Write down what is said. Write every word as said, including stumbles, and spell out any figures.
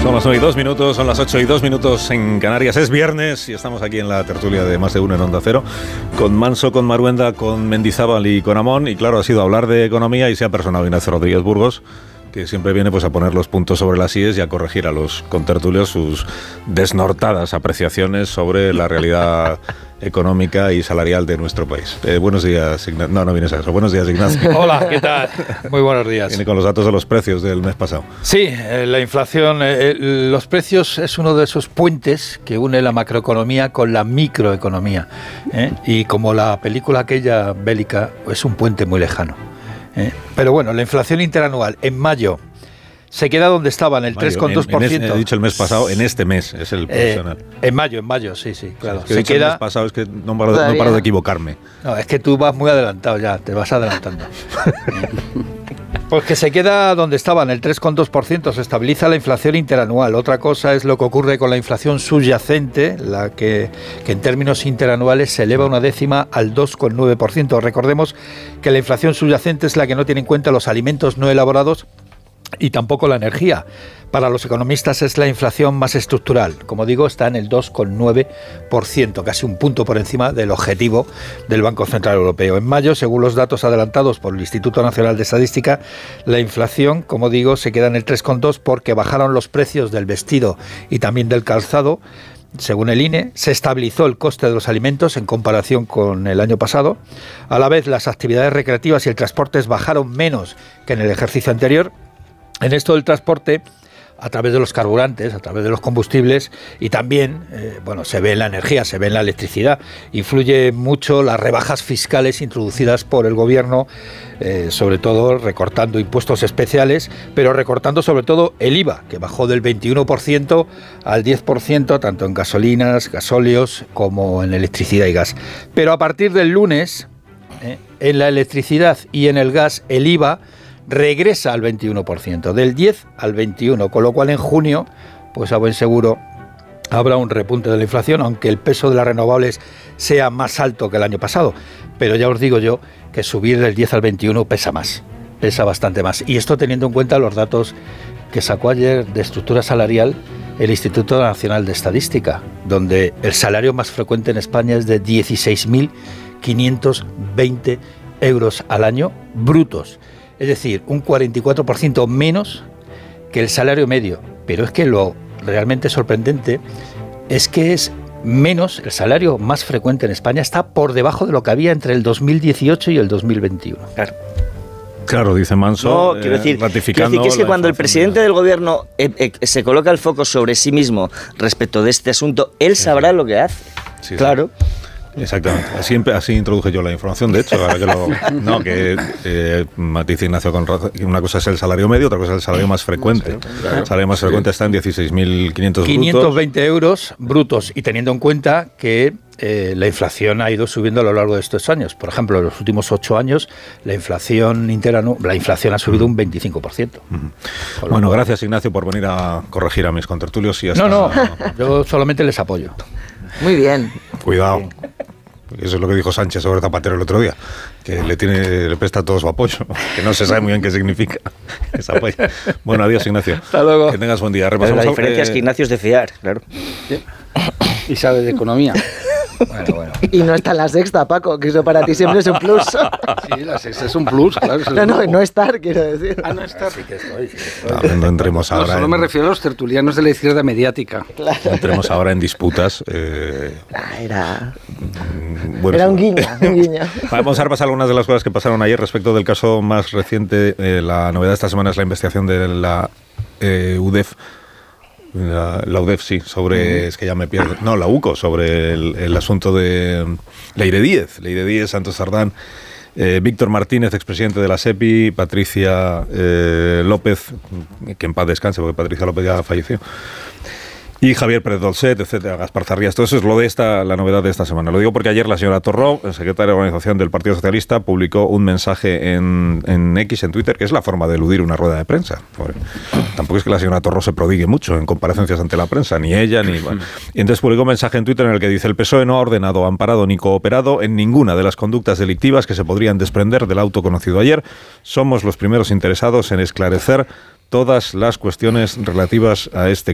Son las nueve y dos minutos, son las ocho y dos minutos en Canarias. Es viernes y estamos aquí en la tertulia de Más de Uno en Onda Cero, con Manso, con Maruenda, con Mendizábal y con Amón. Y claro, ha sido hablar de economía y se ha personado Ignacio Rodríguez Burgos, que siempre viene pues a poner los puntos sobre las íes y a corregir a los contertulios sus desnortadas apreciaciones sobre la realidad económica y salarial de nuestro país. Eh, buenos días, Ignacio. No, no vienes a eso. Buenos días, Ignacio. Hola, ¿qué tal? Muy buenos días. Viene con los datos de los precios del mes pasado. Sí, eh, la inflación, eh, los precios es uno de esos puentes que une la macroeconomía con la microeconomía. ¿eh? Y como la película aquella bélica, es un puente muy lejano. ¿eh? Pero bueno, la inflación interanual en mayo se queda donde estaba, en el tres coma dos por ciento. He dicho el mes pasado, en este mes, es el profesional. Eh, en mayo, en mayo, sí, sí, claro. Es que se queda... el mes pasado, es que no paro, no paro de equivocarme. No, es que tú vas muy adelantado ya, te vas adelantando. Pues que se queda donde estaba, en el tres coma dos por ciento, se estabiliza la inflación interanual. Otra cosa es lo que ocurre con la inflación subyacente, la que, que en términos interanuales se eleva una décima al dos coma nueve por ciento. Recordemos que la inflación subyacente es la que no tiene en cuenta los alimentos no elaborados y tampoco la energía. Para los economistas es la inflación más estructural. Como digo, está en el dos coma nueve por ciento, casi un punto por encima del objetivo del Banco Central Europeo. En mayo, según los datos adelantados por el Instituto Nacional de Estadística, la inflación, como digo, se queda en el tres coma dos porque bajaron los precios del vestido y también del calzado. Según el I N E, se estabilizó el coste de los alimentos en comparación con el año pasado. A la vez, las actividades recreativas y el transporte bajaron menos que en el ejercicio anterior. En esto del transporte, a través de los carburantes, a través de los combustibles y también, eh, bueno, se ve en la energía, se ve en la electricidad. Influye mucho las rebajas fiscales introducidas por el gobierno, eh, sobre todo recortando impuestos especiales, pero recortando sobre todo el I V A, que bajó del veintiuno por ciento al diez por ciento, tanto en gasolinas, gasóleos como en electricidad y gas. Pero a partir del lunes, eh, en la electricidad y en el gas, el I V A regresa al veintiuno por ciento, del diez al veintiuno, con lo cual en junio, pues a buen seguro, habrá un repunte de la inflación, aunque el peso de las renovables sea más alto que el año pasado. Pero ya os digo yo que subir del diez al veintiuno pesa más, pesa bastante más. Y esto teniendo en cuenta los datos que sacó ayer de estructura salarial el Instituto Nacional de Estadística, donde el salario más frecuente en España es de dieciséis mil quinientos veinte euros al año brutos. Es decir, un cuarenta y cuatro por ciento menos que el salario medio. Pero es que lo realmente sorprendente es que es menos, el salario más frecuente en España está por debajo de lo que había entre el dos mil dieciocho y el dos mil veintiuno. Claro. Claro, dice Manso, no, quiero decir, eh, ratificando quiero decir que es que cuando el presidente de... del gobierno eh, eh, se coloca el foco sobre sí mismo respecto de este asunto, él sabrá sí. lo que hace. Sí, claro. Sí. Exactamente, así, así introduje yo la información, de hecho, ahora que lo, no, que eh, matiza Ignacio con razón, una cosa es el salario medio, otra cosa es el salario más frecuente. Claro. El salario más frecuente está en dieciséis mil quinientos quinientos veinte euros brutos, y teniendo en cuenta que eh, la inflación ha ido subiendo a lo largo de estos años. Por ejemplo, en los últimos ocho años la inflación interanual, la inflación ha subido un veinticinco por ciento. Uh-huh. Bueno, gracias Ignacio por venir a corregir a mis contertulios y hasta... No, no, yo solamente les apoyo. Muy bien. Cuidado. Eso es lo que dijo Sánchez sobre Zapatero el otro día, que le tiene le presta todo su apoyo, que no se sabe muy bien qué significa ese apoyo. Bueno, adiós Ignacio. Hasta luego. Que tengas buen día. Repasamos la diferencia a... es que Ignacio es de fiar, claro. Sí. Y sabe de economía. Bueno, bueno. Y no está en la sexta, Paco, que eso para ti siempre es un plus. Sí, la sexta es un plus, claro. Es no, no, no estar, quiero decir. Ah, no estar. Sí que estoy, sí que estoy. No, no entremos ahora. No, solo en... me refiero a los tertulianos de la izquierda mediática. Claro. No entremos ahora en disputas. Eh... Ah, era... Bueno, era un guiño, un guiño. Vamos a repasar algunas de las cosas que pasaron ayer respecto del caso más reciente. Eh, la novedad de esta semana es la investigación de la eh, U D E F. La, la U D E F, sí, sobre, uh-huh. es que ya me pierdo, no, la U C O, sobre el, el asunto de Leire Díez, Leire Díez, Santos Sardán, eh, Víctor Martínez, expresidente de la SEPI, Patricia eh, López, que en paz descanse, porque Patricia López ya falleció, y Javier Pérez Dolcet, etcétera, Gaspar Zarrías. Todo eso es lo de esta, la novedad de esta semana. Lo digo porque ayer la señora Torró, secretaria de Organización del Partido Socialista, publicó un mensaje en, en X, en Twitter, que es la forma de eludir una rueda de prensa. Porque tampoco es que la señora Torró se prodigue mucho en comparecencias ante la prensa, ni ella, ni... Bueno. Y entonces publicó un mensaje en Twitter en el que dice: el P S O E no ha ordenado, amparado ni cooperado en ninguna de las conductas delictivas que se podrían desprender del auto conocido ayer. Somos los primeros interesados en esclarecer todas las cuestiones relativas a este